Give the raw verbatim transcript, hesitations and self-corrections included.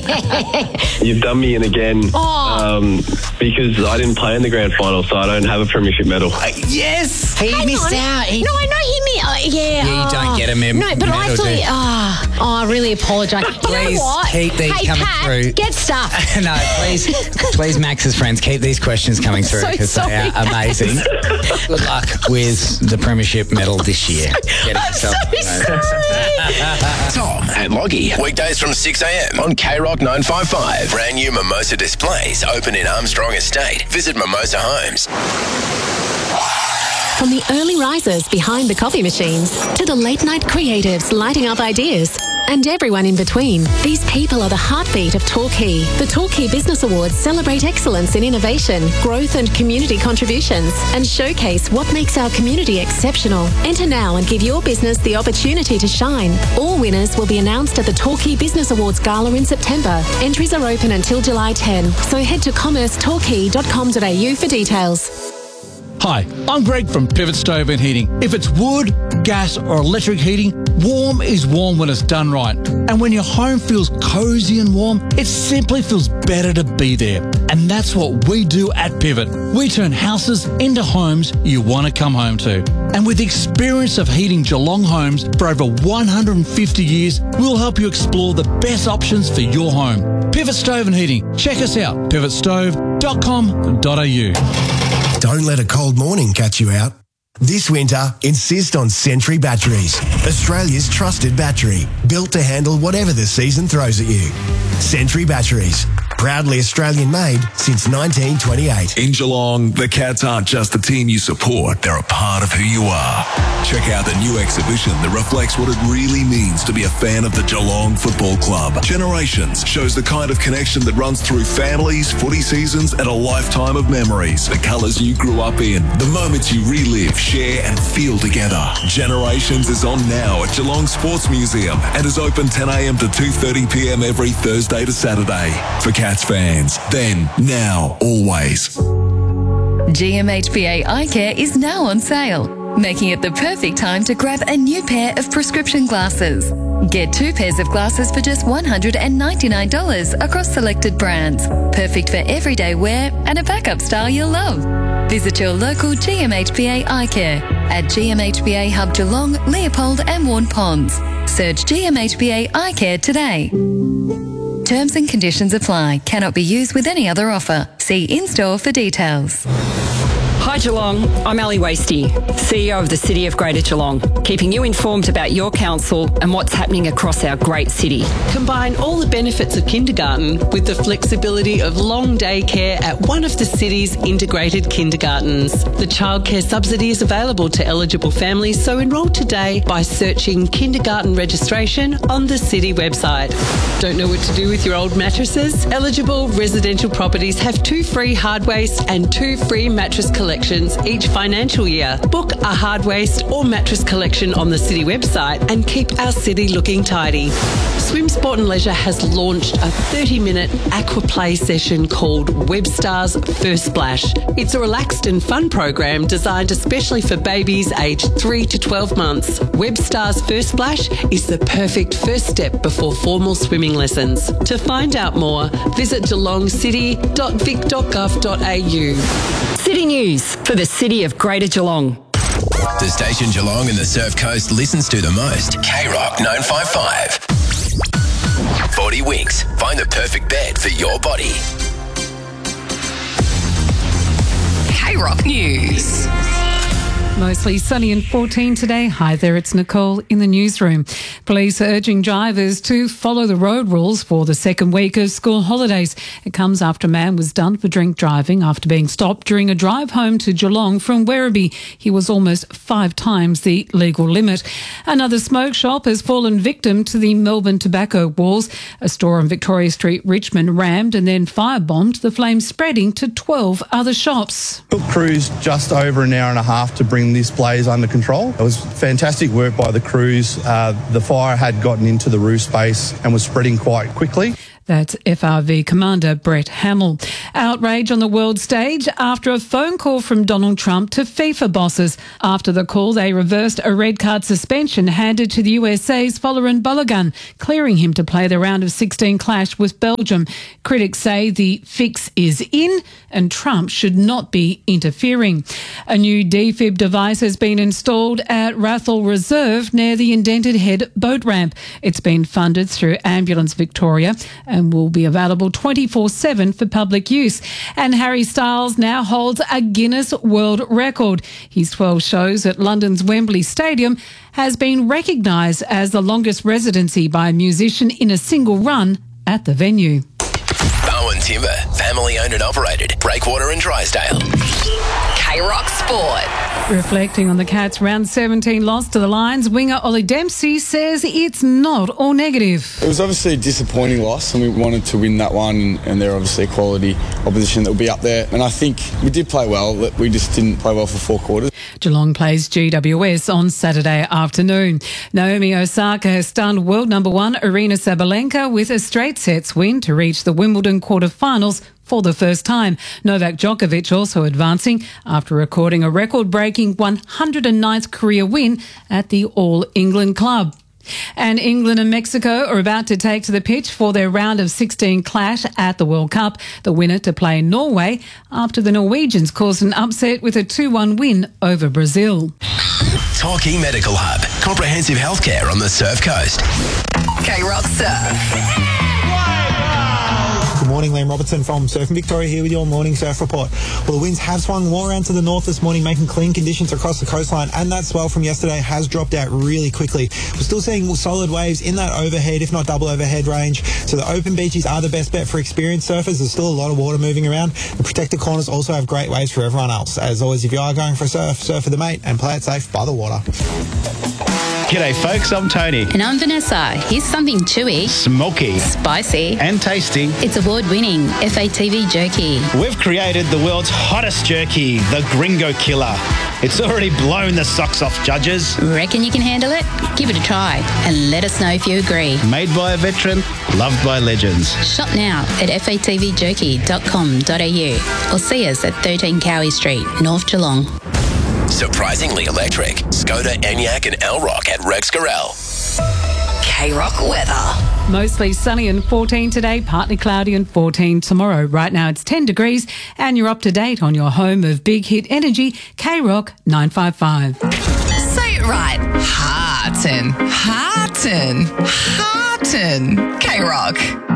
You've done me in again. Oh. Um, because I didn't play in the grand final, so I don't have a premiership medal. Uh, yes, he Hang missed on. out. He, No, I know he missed. Uh, yeah. Yeah, you don't oh. get a mem- No, but medal, I do thought. you? Oh, oh, I really apologise. You Please know what? keep these hey, coming Pat, through. Get stuff. no, please, please, Max's friends, keep these questions coming through So because they sorry. are amazing. Good luck with the premiership medal this year. Getting I'm so yourself- sorry. Tom and Loggy. Weekdays from six a.m. on K Rock nine fifty-five. Brand new Mimosa displays open in Armstrong Estate. Visit Mimosa Homes. From the early risers behind the coffee machines to the late night creatives lighting up ideas and everyone in between, these people are the heartbeat of Torquay. The Torquay Business Awards celebrate excellence in innovation, growth and community contributions and showcase what makes our community exceptional. Enter now and give your business the opportunity to shine. All winners will be announced at the Torquay Business Awards Gala in September. Entries are open until July tenth, so head to commerce torquay dot com dot a u for details. Hi, I'm Greg from Pivot Stove and Heating. If it's wood, gas or electric heating, warm is warm when it's done right. And when your home feels cosy and warm, it simply feels better to be there. And that's what we do at Pivot. We turn houses into homes you want to come home to. And with the experience of heating Geelong homes for over one hundred fifty years, we'll help you explore the best options for your home. Pivot Stove and Heating. Check us out, pivot stove dot com dot a u. Don't let a cold morning catch you out. This winter, insist on Sentry Batteries, Australia's trusted battery, built to handle whatever the season throws at you. Sentry Batteries, proudly Australian-made since nineteen twenty-eight. In Geelong, the Cats aren't just a team you support, they're a part of who you are. Check out the new exhibition that reflects what it really means to be a fan of the Geelong Football Club. Generations shows the kind of connection that runs through families, footy seasons, and a lifetime of memories. The colours you grew up in, the moments you relive, share, and feel together. Generations is on now at Geelong Sports Museum and is open ten a.m. to two thirty p.m. every Thursday to Saturday. For Cats fans, then, now, always. G M H B A Eye Care is now on sale, making it the perfect time to grab a new pair of prescription glasses. Get two pairs of glasses for just one hundred ninety-nine dollars across selected brands. Perfect for everyday wear and a backup style you'll love. Visit your local G M H B A Eye Care at G M H B A Hub Geelong, Leopold and Warn Ponds. Search G M H B A Eye Care today. Terms and conditions apply. Cannot be used with any other offer. See in-store for details. Hi Geelong, I'm Ali Wasty, C E O of the City of Greater Geelong, keeping you informed about your council and what's happening across our great city. Combine all the benefits of kindergarten with the flexibility of long day care at one of the city's integrated kindergartens. The childcare subsidy is available to eligible families, so enrol today by searching kindergarten registration on the city website. Don't know what to do with your old mattresses? Eligible residential properties have two free hard waste and two free mattress collections each financial year. Book a hard waste or mattress collection on the city website and keep our city looking tidy. Swim Sport and Leisure has launched a thirty minute aqua play session called Webstars First Splash. It's a relaxed and fun program designed especially for babies aged three to twelve months. Webstars First Splash is the perfect first step before formal swimming lessons. To find out more, visit geelong city dot vic dot gov dot a u. City News for the City of Greater Geelong. The station Geelong and the Surf Coast listens to the most. K Rock nine fifty-five. forty Winks. Find the perfect bed for your body. K Rock News. Mostly sunny and fourteen today. Hi there, it's Nicole in the newsroom. Police are urging drivers to follow the road rules for the second week of school holidays. It comes after a man was done for drink driving after being stopped during a drive home to Geelong from Werribee. He was almost five times the legal limit. Another smoke shop has fallen victim to the Melbourne tobacco wars. A store on Victoria Street, Richmond, rammed and then firebombed, the flames spreading to twelve other shops. Took crews just over an hour and a half to bring this blaze under control. It was fantastic work by the crews. Uh, the fire had gotten into the roof space and was spreading quite quickly. That's F R V Commander Brett Hamill. Outrage on the world stage after a phone call from Donald Trump to FIFA bosses. After the call, they reversed a red card suspension handed to the U S A's Folarin Balogun, clearing him to play the round of sixteen clash with Belgium. Critics say the fix is in and Trump should not be interfering. A new defib device has been installed at Rathall Reserve near the Indented Head boat ramp. It's been funded through Ambulance Victoria and will be available twenty-four seven for public use. And Harry Styles now holds a Guinness World Record. His twelve shows at London's Wembley Stadium has been recognised as the longest residency by a musician in a single run at the venue. Bowen Timber, family owned and operated. Breakwater and Drysdale. K-Rock Sport. Reflecting on the Cats' round seventeen loss to the Lions, winger Ollie Dempsey says it's not all negative. It was obviously a disappointing loss and we wanted to win that one, and they're obviously a quality opposition that will be up there, and I think we did play well, we just didn't play well for four quarters. Geelong plays G W S on Saturday afternoon. Naomi Osaka has stunned world number one Aryna Sabalenka with a straight sets win to reach the Wimbledon quarterfinals for the first time. Novak Djokovic also advancing after recording a record-breaking one hundred ninth career win at the All England Club. And England and Mexico are about to take to the pitch for their round of sixteen clash at the World Cup. The winner to play Norway after the Norwegians caused an upset with a two one win over Brazil. Torquay Medical Hub. Comprehensive healthcare on the Surf Coast. K-Rock Surf. Good morning, Liam Robertson from Surfing Victoria here with your morning surf report. Well, the winds have swung more around to the north this morning, making clean conditions across the coastline, and that swell from yesterday has dropped out really quickly. We're still seeing solid waves in that overhead, if not double overhead range, so the open beaches are the best bet for experienced surfers. There's still a lot of water moving around. The protected corners also have great waves for everyone else. As always, if you are going for a surf, surf with a mate and play it safe by the water. G'day folks, I'm Tony. And I'm Vanessa. Here's something chewy, smoky, spicy and tasty. It's award-winning F A T V jerky. We've created the world's hottest jerky, the Gringo Killer. It's already blown the socks off judges. Reckon you can handle it? Give it a try and let us know if you agree. Made by a veteran, loved by legends. Shop now at f a t v jerky dot com dot a u or see us at thirteen Cowie Street, North Geelong. Surprisingly electric. Skoda, Enyaq and Elrock at Rex Garel. K-Rock weather. Mostly sunny and fourteen today, partly cloudy and fourteen tomorrow. Right now it's ten degrees and you're up to date on your home of Big Hit Energy, K-Rock nine five five. Say it right. Heartin', heartin', heartin'. K-Rock.